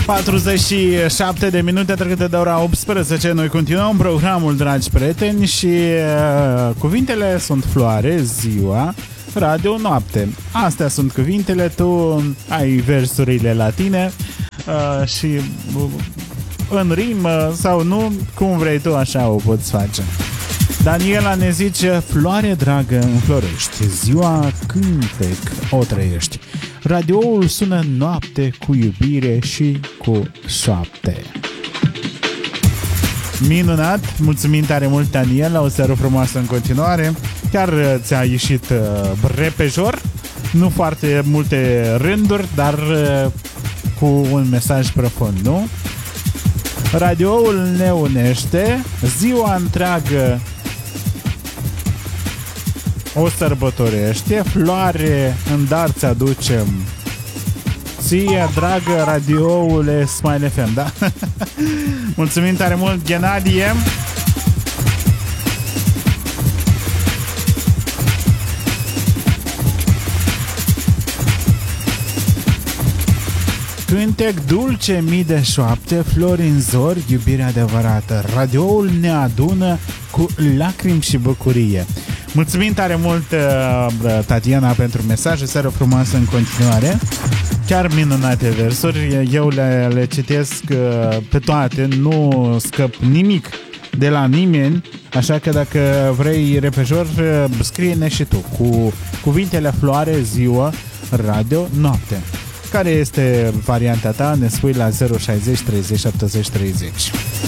47 de minute trecute de ora 18. Noi continuăm programul, dragi prieteni, și cuvintele sunt floare, ziua, radio, noapte. Astea sunt cuvintele, tu ai versurile la tine și în rimă sau nu, cum vrei tu, așa o poți face. Daniela ne zice: floare dragă înflorești, ziua cântec o trăiești, radioul sună noapte cu iubire și cu șoapte. Minunat, mulțumim tare mult, Daniela, o seară frumoasă în continuare. Chiar ți-a ieșit repejor, nu foarte multe rânduri, dar cu un mesaj profund, nu? Radioul ne unește, ziua întreagă o sărbătorește, floare în dar ți-aducem ție, dragă radioule Smile FM, da? Mulțumim tare mult, Ghenadie. Cântec dulce, mii de șoapte, flori în zori, iubire adevărată. Radioul ne adună cu lacrimi și bucurie. Mulțumim tare mult, Tatiana, pentru mesaj. Seară frumoasă în continuare. Chiar minunate versuri. Eu le citesc pe toate, nu scăp nimic de la nimeni. Așa că dacă vrei repejor, scrie-ne și tu cu cuvintele floare, ziua, radio, noapte. Care este varianta ta? Ne spui la 060 30 70 30.